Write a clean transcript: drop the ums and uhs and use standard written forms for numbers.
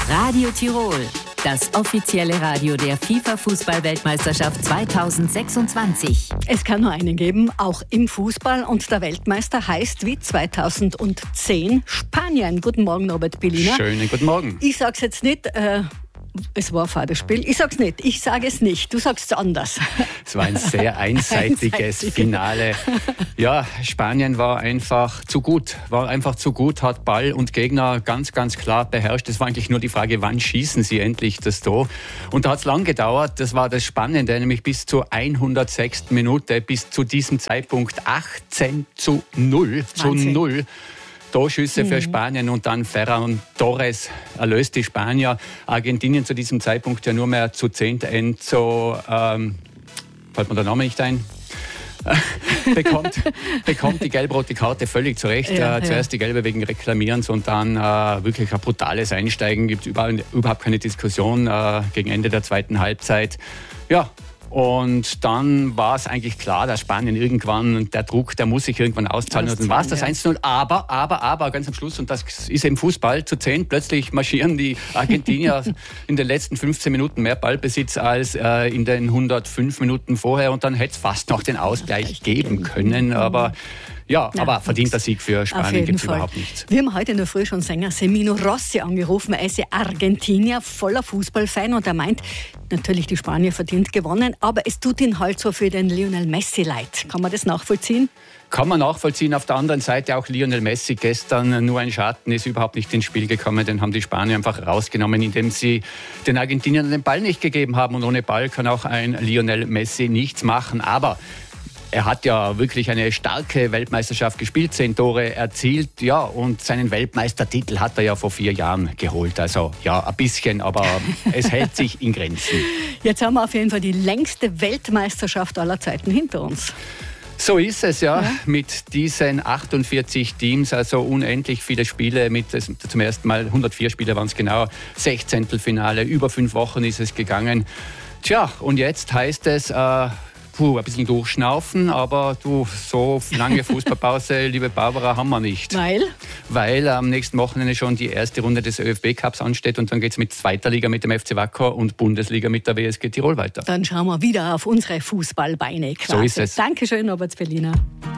Radio Tirol, das offizielle Radio der FIFA-Fußball-Weltmeisterschaft 2026. Es kann nur einen geben, auch im Fußball. Und der Weltmeister heißt wie 2010 Spanien. Guten Morgen, Norbert Billiner. Schönen guten Morgen. Ich sag's jetzt nicht, es war ein fades Spiel. Ich sag's nicht, ich sage es nicht. Du sagst es anders. Es war ein sehr einseitiges Finale. Ja, Spanien war einfach zu gut, hat Ball und Gegner ganz, ganz klar beherrscht. Es war eigentlich nur die Frage, wann schießen sie endlich das Tor. Und da hat es lang gedauert, das war das Spannende, nämlich bis zur 106. Minute, bis zu diesem Zeitpunkt 18:0. Torschüsse für Spanien und dann Ferran Torres erlöst die Spanier. Argentinien zu diesem Zeitpunkt ja nur mehr zu 10. Enzo, fällt mir der Name nicht ein, bekommt die gelb-rote Karte völlig zurecht. Zuerst die gelbe wegen Reklamierens und dann wirklich ein brutales Einsteigen. Gibt überhaupt keine Diskussion gegen Ende der zweiten Halbzeit. Ja. Und dann war es eigentlich klar, dass Spanien irgendwann, der Druck, der muss sich irgendwann auszahlen. Und dann war es das 1:0. Aber ganz am Schluss, und das ist eben Fußball, zu 10 plötzlich marschieren die Argentinier in den letzten 15 Minuten mehr Ballbesitz als in den 105 Minuten vorher. Und dann hätte es fast noch den Ausgleich geben können. Aber aber verdienter Sieg für Spanien gibt es überhaupt nicht. Wir haben heute in der Früh schon Sänger Semino Rossi angerufen. Er ist ja Argentinier, voller Fußballfan, und er meint, natürlich die Spanier verdient gewonnen, aber es tut ihn halt so für den Lionel Messi leid. Kann man das nachvollziehen? Kann man nachvollziehen. Auf der anderen Seite auch Lionel Messi gestern nur ein Schatten, ist überhaupt nicht ins Spiel gekommen. Den haben die Spanier einfach rausgenommen, indem sie den Argentiniern den Ball nicht gegeben haben. Und ohne Ball kann auch ein Lionel Messi nichts machen. Aber er hat ja wirklich eine starke Weltmeisterschaft gespielt, 10 Tore erzielt, und seinen Weltmeistertitel hat er ja vor 4 Jahren geholt. Also ein bisschen, aber es hält sich in Grenzen. Jetzt haben wir auf jeden Fall die längste Weltmeisterschaft aller Zeiten hinter uns. So ist es, mit diesen 48 Teams, also unendlich viele Spiele, zum ersten Mal 104 Spiele waren es genau, 16. Finale, über 5 Wochen ist es gegangen. Und jetzt heißt es, ein bisschen durchschnaufen, aber so lange Fußballpause, liebe Barbara, haben wir nicht. Weil am nächsten Wochenende schon die erste Runde des ÖFB-Cups ansteht und dann geht es mit zweiter Liga mit dem FC Wacker und Bundesliga mit der WSG Tirol weiter. Dann schauen wir wieder auf unsere Fußballbeine quasi. So ist es. Dankeschön, Norbert Billiner.